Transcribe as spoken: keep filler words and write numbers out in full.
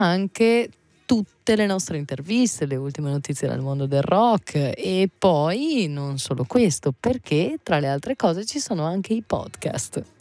anche tutte le nostre interviste, le ultime notizie dal mondo del rock, e poi non solo questo, perché tra le altre cose ci sono anche i podcast.